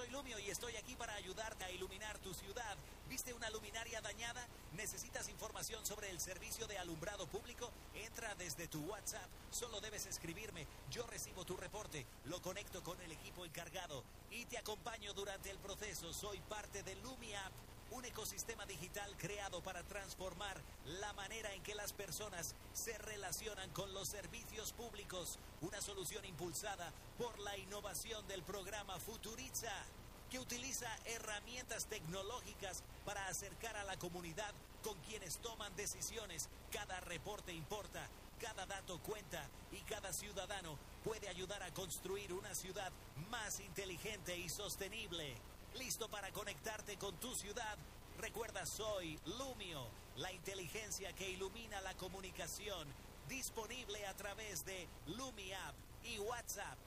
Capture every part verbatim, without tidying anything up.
soy Lumio y estoy aquí para ayudarte a iluminar tu ciudad. ¿Viste una luminaria dañada? ¿Necesitas información sobre el servicio de alumbrado público? Entra desde tu WhatsApp. Solo debes escribirme. Yo recibo tu reporte, lo conecto con el equipo encargado y te acompaño durante el proceso. Soy parte de LumiApp, un ecosistema digital creado para transformar la manera en que las personas se relacionan con los servicios públicos. Una solución impulsada por la innovación del programa Futuriza, que utiliza herramientas tecnológicas para acercar a la comunidad con quienes toman decisiones. Cada reporte importa, cada dato cuenta y cada ciudadano puede ayudar a construir una ciudad más inteligente y sostenible. ¿Listo para conectarte con tu ciudad? Recuerda, soy Lumio, la inteligencia que ilumina la comunicación, disponible a través de LumiApp y WhatsApp.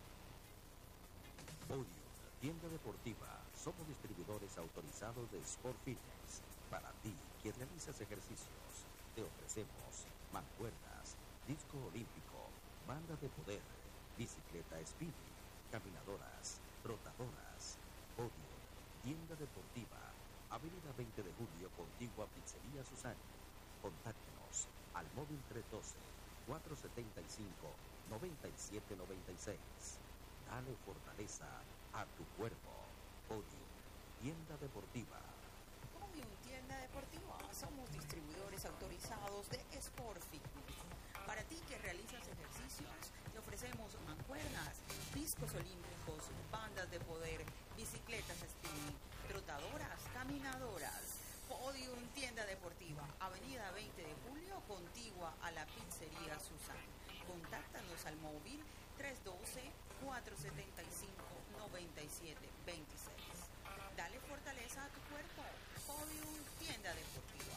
Podium, tienda deportiva. Somos distribuidores autorizados de Sport Fitness. Para ti, que realizas ejercicios, te ofrecemos mancuernas, disco olímpico, banda de poder, bicicleta spinning, caminadoras, trotadoras. Podium, tienda deportiva, Avenida veinte de Julio, contigua Pizzería Susana. Contáctenos al móvil tres uno dos, cuatro siete cinco, nueve siete nueve seis. Dale fortaleza a tu cuerpo. Podium, tienda deportiva. Podium, tienda deportiva. Somos distribuidores autorizados de Sport Fitness. Para ti que realizas ejercicios, te ofrecemos mancuernas, discos olímpicos, bandas de poder, bicicletas spinning, trotadoras, caminadoras. Podium, tienda deportiva, Avenida veinte de Julio, contigua a la Pizzería Susana. Contáctanos al móvil tres uno dos, cuatro siete cinco, nueve siete dos seis. Dale fortaleza a tu cuerpo. Podium, tienda deportiva.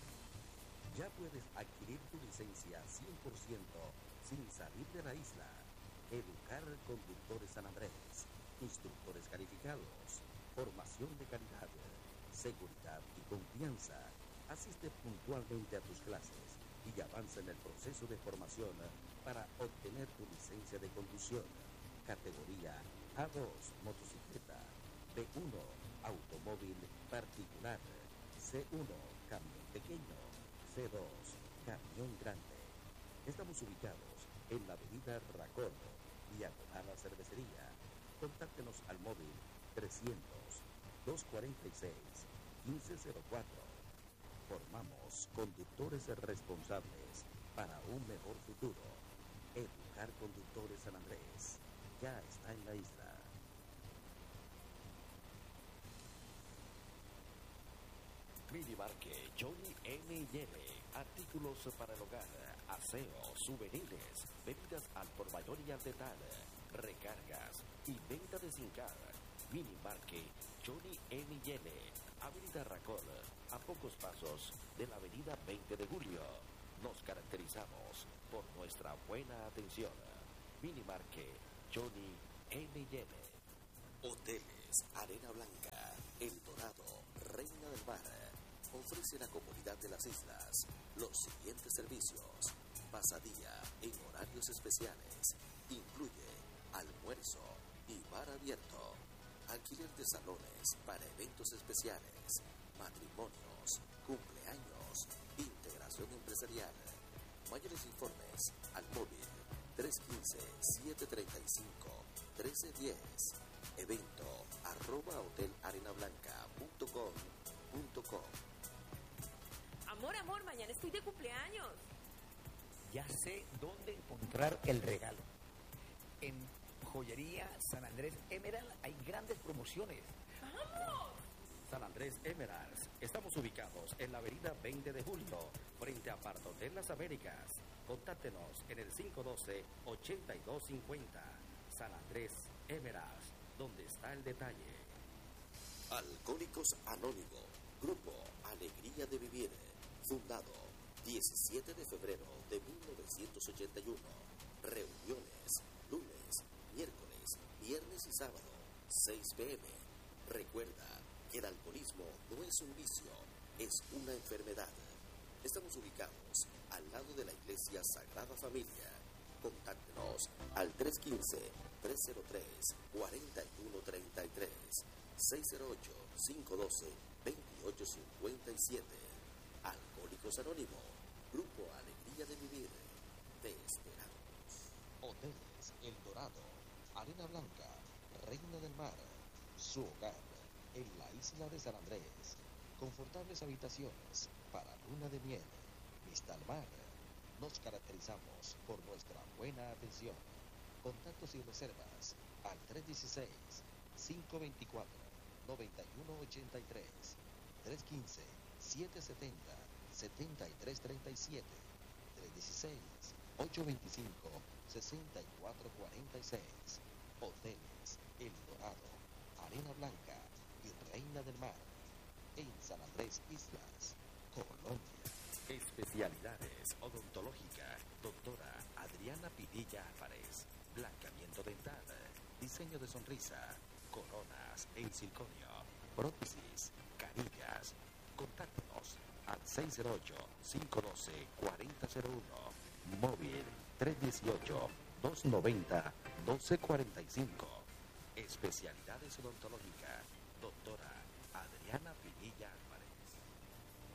Ya puedes adquirir tu licencia cien por ciento sin salir de la isla. Educar Conductores San Andrés. Instructores calificados. Formación de calidad. Seguridad y confianza. Asiste puntualmente a tus clases y avanza en el proceso de formación para obtener tu licencia de conducción. Categoría A dos, motocicleta. B uno, automóvil particular. C uno, camión pequeño. C dos, camión grande. Estamos ubicados en la avenida Racón, diagonal a la cervecería. Contáctenos al móvil trescientos, doscientos cuarenta y seis, quince cero cuatro. Formamos conductores responsables para un mejor futuro. Educar Conductores San Andrés ya está en la isla. Minimarket Johnny M y L, artículos para el hogar, aseo, souvenirs, bebidas al por mayor y al detalle, recargas y venta de Sincar. Minimarket Johnny M y L, Avenida Racón, a pocos pasos de la Avenida veinte de Julio. Nos caracterizamos por nuestra buena atención. Minimarket Johnny M y L. Hoteles Arena Blanca, El Dorado, Reina del Mar. Ofrece a la comunidad de las islas los siguientes servicios. Pasadía en horarios especiales. Incluye almuerzo y bar abierto. Alquiler de salones para eventos especiales, matrimonios, cumpleaños, integración empresarial. Mayores informes al móvil tres uno cinco, siete tres cinco, uno tres uno cero. Evento arroba hotelarena-blanca punto com punto com. Amor, amor, mañana estoy de cumpleaños. Ya sé dónde encontrar el regalo. En Joyería San Andrés Emerald hay grandes promociones. ¡Vamos! San Andrés Emeralds. Estamos ubicados en la avenida veinte de Julio, frente a Pardo de las Américas. Contáctenos en el cinco uno dos, ocho dos cinco cero. San Andrés Emeralds, donde está el detalle. Alcohólicos Anónimo, Grupo Alegría de Vivir, fundado diecisiete de febrero de mil novecientos ochenta y uno. Reuniones lunes, miércoles, viernes y sábado, seis pe eme. Recuerda que el alcoholismo no es un vicio, es una enfermedad. Estamos ubicados al lado de la iglesia Sagrada Familia. Contáctenos al al tres uno cinco, tres cero tres, cuatro uno tres tres, seis cero ocho, cinco uno dos, dos ocho cinco siete. Alcohólicos Anónimos, Grupo Alegría de Vivir. Te esperamos. Hoteles El Dorado, Arena Blanca, Reina del Mar, su hogar en la isla de San Andrés. Confortables habitaciones para luna de miel. Vista al mar. Nos caracterizamos por nuestra buena atención. Contactos y reservas al tres uno seis, cinco dos cuatro, nueve uno ocho tres, tres uno cinco, siete siete cero, siete tres tres siete, tres uno seis, ocho dos cinco, seis cuatro cuatro seis. Hoteles El Dorado, Arena Blanca y Reina del Mar. En San Andrés Islas, Colombia. Especialidades odontológica, doctora Adriana Pinilla Álvarez. Blanqueamiento dental, diseño de sonrisa, coronas en circonio, prótesis, carillas. Contáctenos al seis cero ocho, cinco uno dos, cuatro cero cero uno. Móvil tres uno ocho, dos nueve cero, uno dos cuatro cinco. Especialidades odontológicas, doctora Adriana Pinilla